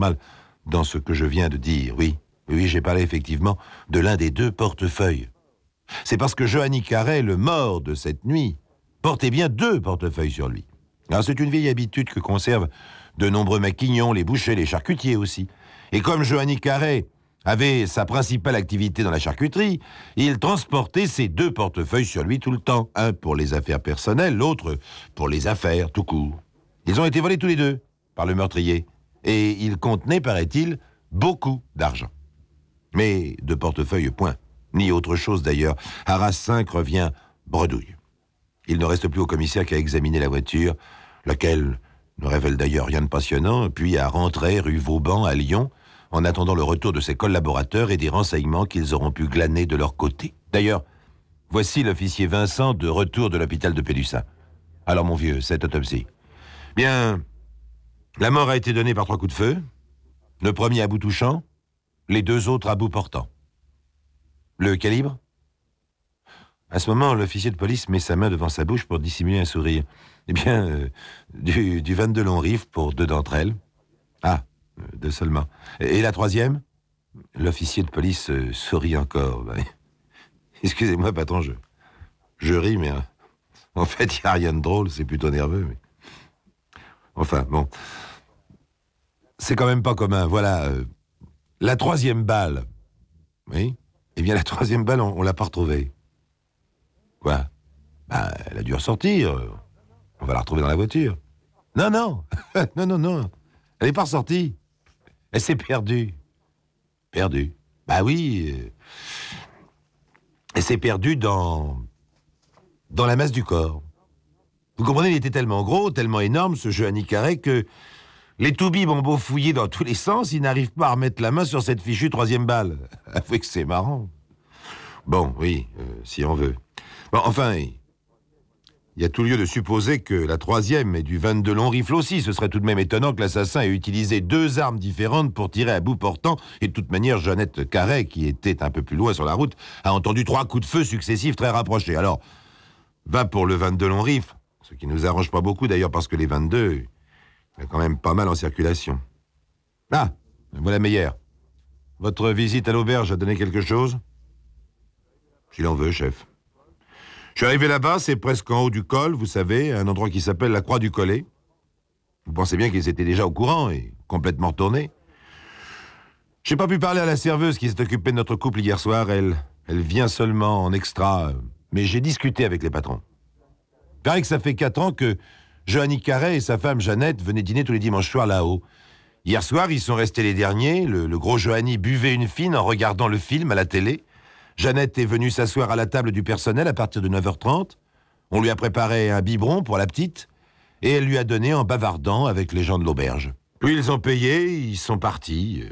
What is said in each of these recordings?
anormal dans ce que je viens de dire. Oui, j'ai parlé effectivement de l'un des deux portefeuilles. C'est parce que Johanny Carey, le mort de cette nuit, portait bien 2 portefeuilles sur lui. Alors c'est une vieille habitude que conservent de nombreux maquignons, les bouchers, les charcutiers aussi. Et comme Johanny Carey avait sa principale activité dans la charcuterie, il transportait ces 2 portefeuilles sur lui tout le temps. Un pour les affaires personnelles, l'autre pour les affaires, tout court. Ils ont été volés tous les 2 par le meurtrier. Et ils contenaient, paraît-il, beaucoup d'argent. Mais de portefeuille, point. Ni autre chose d'ailleurs. Arras 5 revient bredouille. Il ne reste plus au commissaire qu'à examiner la voiture, laquelle ne révèle d'ailleurs rien de passionnant, puis à rentrer rue Vauban à Lyon, en attendant le retour de ses collaborateurs et des renseignements qu'ils auront pu glaner de leur côté. D'ailleurs, voici l'officier Vincent de retour de l'hôpital de Pélussin. Alors mon vieux, cette autopsie. Bien, la mort a été donnée par 3 coups de feu, le premier à bout touchant, les 2 autres à bout portant. Le calibre ? À ce moment, l'officier de police met sa main devant sa bouche pour dissimuler un sourire. Eh bien, du 22 long rifle pour 2 d'entre elles. Ah, 2 seulement. Et la 3e ? L'officier de police sourit encore. Excusez-moi, patron, je ris, mais en fait, il n'y a rien de drôle, c'est plutôt nerveux. Mais... Enfin, bon. C'est quand même pas commun. Voilà. La 3e balle. Oui ? Eh bien, la 3e balle, on l'a pas retrouvée. Quoi ? Elle a dû ressortir. On va la retrouver dans la voiture. Non. non. Elle n'est pas ressortie. Elle s'est perdue. Perdue. Oui. Elle s'est perdue dans la masse du corps. Vous comprenez, il était tellement gros, tellement énorme, ce Johanny Carey, que les toubibs ont beau fouiller dans tous les sens, ils n'arrivent pas à remettre la main sur cette fichue 3e balle. Avouez que c'est marrant. Bon, oui, si on veut. Bon, enfin, il y a tout lieu de supposer que la 3e est du 22 long rifle aussi. Ce serait tout de même étonnant que l'assassin ait utilisé 2 armes différentes pour tirer à bout portant. Et de toute manière, Jeannette Carey, qui était un peu plus loin sur la route, a entendu 3 coups de feu successifs très rapprochés. Alors, va pour le 22 long rifle, ce qui nous arrange pas beaucoup d'ailleurs parce que les 22, il y a quand même pas mal en circulation. Ah, voilà Meyer. Votre visite à l'auberge a donné quelque chose ? S'il en veut, chef. Je suis arrivé là-bas, c'est presque en haut du col, vous savez, un endroit qui s'appelle la Croix du Collet. Vous pensez bien qu'ils étaient déjà au courant et complètement retournés. J'ai pas pu parler à la serveuse qui s'est occupée de notre couple hier soir. Elle vient seulement en extra, mais j'ai discuté avec les patrons. Il paraît que ça fait 4 ans que Johanny Carey et sa femme Jeannette venaient dîner tous les dimanches soirs là-haut. Hier soir, ils sont restés les derniers. Le gros Johanny buvait une fine en regardant le film à la télé. Jeannette est venue s'asseoir à la table du personnel à partir de 9h30. On lui a préparé un biberon pour la petite et elle lui a donné en bavardant avec les gens de l'auberge. Puis ils ont payé, ils sont partis.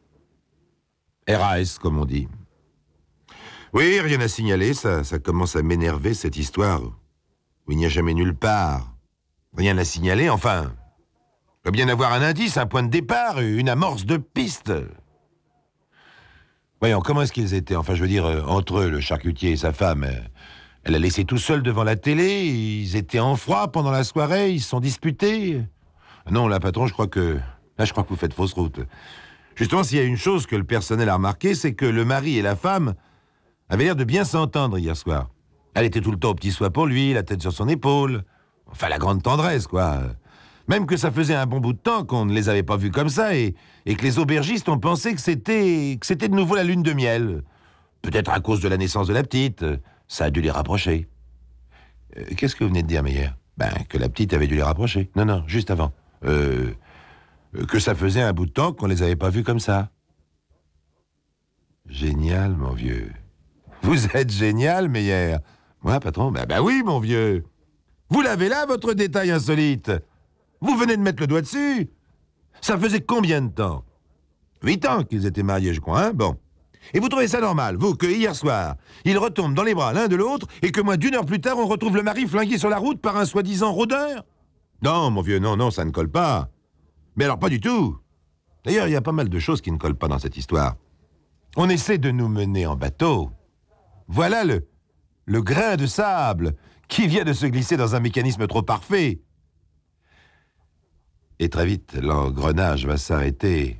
RAS, comme on dit. Oui, rien à signaler, ça commence à m'énerver, cette histoire où il n'y a jamais nulle part rien à signaler, enfin... Il peut bien avoir un indice, un point de départ, une amorce de piste. Voyons, comment est-ce qu'ils étaient ? Enfin, je veux dire, entre eux, le charcutier et sa femme. Elle a laissé tout seul devant la télé, ils étaient en froid pendant la soirée, ils se sont disputés. Non, là, patron, je crois que vous faites fausse route. Justement, s'il y a une chose que le personnel a remarqué, c'est que le mari et la femme avaient l'air de bien s'entendre hier soir. Elle était tout le temps au petit soin pour lui, la tête sur son épaule. Enfin, la grande tendresse, quoi. Même que ça faisait un bon bout de temps qu'on ne les avait pas vus comme ça et que les aubergistes ont pensé que c'était de nouveau la lune de miel. Peut-être à cause de la naissance de la petite. Ça a dû les rapprocher. Qu'est-ce que vous venez de dire, Meyer ? Que la petite avait dû les rapprocher. Non, juste avant. Que ça faisait un bout de temps qu'on les avait pas vus comme ça. Génial, mon vieux. Vous êtes génial, Meyer. Moi, patron, oui, mon vieux. Vous l'avez là, votre détail insolite. Vous venez de mettre le doigt dessus. Ça faisait combien de temps ? 8 ans qu'ils étaient mariés, je crois, hein ? Bon. Et vous trouvez ça normal, vous, que hier soir, ils retombent dans les bras l'un de l'autre et que moins d'1 heure plus tard, on retrouve le mari flingué sur la route par un soi-disant rôdeur ? Non, mon vieux, non, ça ne colle pas. Mais alors, pas du tout. D'ailleurs, il y a pas mal de choses qui ne collent pas dans cette histoire. On essaie de nous mener en bateau. Voilà le grain de sable qui vient de se glisser dans un mécanisme trop parfait. Et très vite, l'engrenage va s'arrêter